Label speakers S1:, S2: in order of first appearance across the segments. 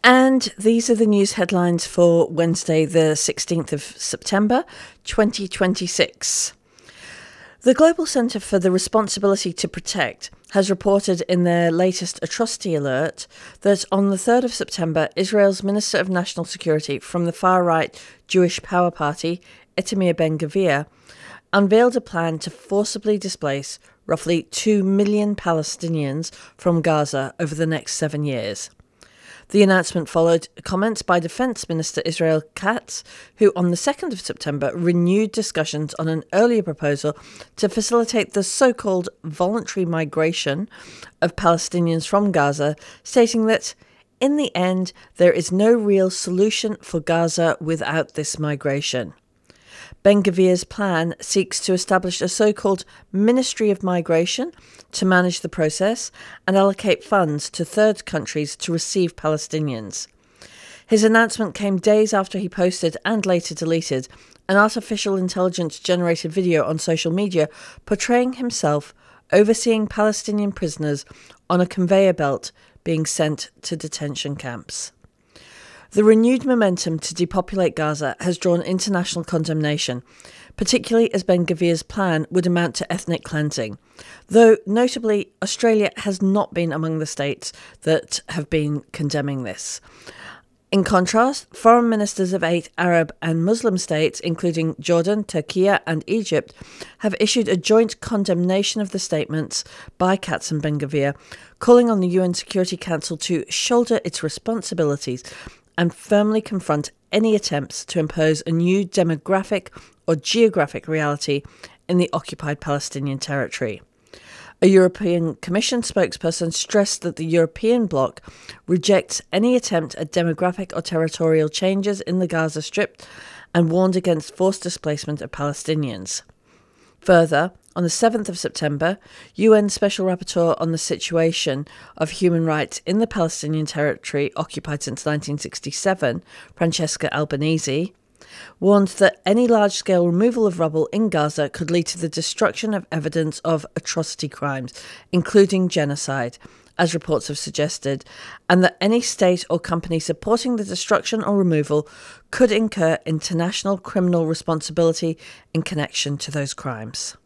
S1: And these are the news headlines for Wednesday, the 16th of September, 2026. The Global Centre for the Responsibility to Protect has reported in their latest atrocity alert that on the 3rd of September, Israel's Minister of National Security from the far-right Jewish Power Party, Itamar Ben-Gvir, unveiled a plan to forcibly displace roughly 2 million Palestinians from Gaza over the next 7 years. The announcement followed comments by Defence Minister Israel Katz, who on the 2nd of September renewed discussions on an earlier proposal to facilitate the so-called voluntary migration of Palestinians from Gaza, stating that, in the end, there is no real solution for Gaza without this migration. Ben-Gvir's plan seeks to establish a so-called Ministry of Migration to manage the process and allocate funds to third countries to receive Palestinians. His announcement came days after he posted and later deleted an artificial intelligence-generated video on social media portraying himself overseeing Palestinian prisoners on a conveyor belt being sent to detention camps. The renewed momentum to depopulate Gaza has drawn international condemnation, particularly as Ben-Gvir's plan would amount to ethnic cleansing, though notably Australia has not been among the states that have been condemning this. In contrast, foreign ministers of 8 Arab and Muslim states, including Jordan, Turkey and Egypt, have issued a joint condemnation of the statements by Katz and Ben-Gvir, calling on the UN Security Council to shoulder its responsibilities and firmly confront any attempts to impose a new demographic or geographic reality in the occupied Palestinian territory. A European Commission spokesperson stressed that the European bloc rejects any attempt at demographic or territorial changes in the Gaza Strip and warned against forced displacement of Palestinians. Further, on the 7th of September, UN Special Rapporteur on the situation of human rights in the Palestinian territory occupied since 1967, Francesca Albanese, warned that any large-scale removal of rubble in Gaza could lead to the destruction of evidence of atrocity crimes, including genocide, as reports have suggested, and that any state or company supporting the destruction or removal could incur international criminal responsibility in connection to those crimes.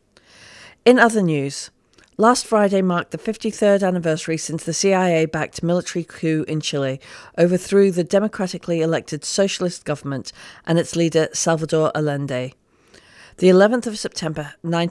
S1: In other news, last Friday marked the 53rd anniversary since the CIA-backed military coup in Chile overthrew the democratically elected socialist government and its leader Salvador Allende. The 11th of September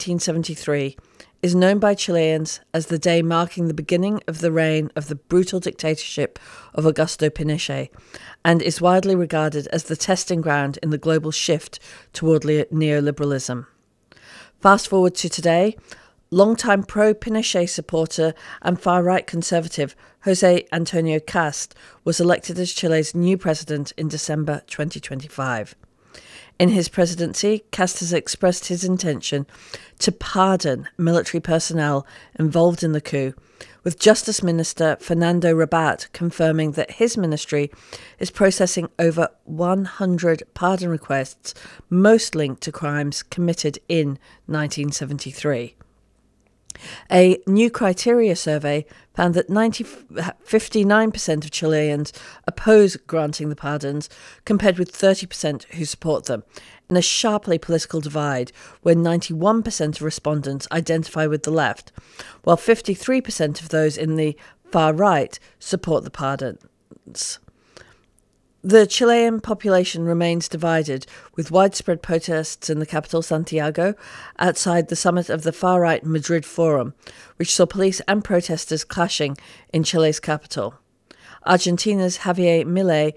S1: 1973 is known by Chileans as the day marking the beginning of the reign of the brutal dictatorship of Augusto Pinochet and is widely regarded as the testing ground in the global shift toward neoliberalism. Fast forward to today, longtime pro-Pinochet supporter and far-right conservative José Antonio Kast was elected as Chile's new president in December 2025. In his presidency, Kast has expressed his intention to pardon military personnel involved in the coup, with Justice Minister Fernando Rabat confirming that his ministry is processing over 100 pardon requests, most linked to crimes committed in 1973. A new criteria survey found that 59% of Chileans oppose granting the pardons, compared with 30% who support them, in a sharply political divide where 91% of respondents identify with the left, while 53% of those in the far right support the pardons. The Chilean population remains divided, with widespread protests in the capital, Santiago, outside the summit of the far-right Madrid Forum, which saw police and protesters clashing in Chile's capital. Argentina's Javier Milei